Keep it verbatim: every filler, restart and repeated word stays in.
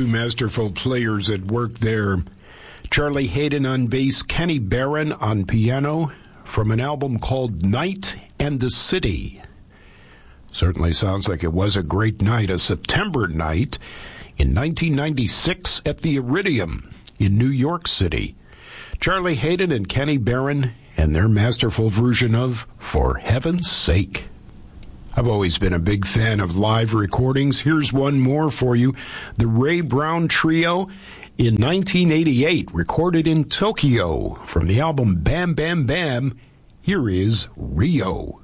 two masterful players at work there. Charlie Haden on bass, Kenny Barron on piano, from an album called Night and the City. Certainly sounds like it was a great night, a September night in nineteen ninety-six at the Iridium in New York City. Charlie Haden and Kenny Barron and their masterful version of For Heaven's Sake. I've always been a big fan of live recordings. Here's one more for you. The Ray Brown Trio in nineteen eighty-eight, recorded in Tokyo from the album Bam Bam Bam. Here is Rio.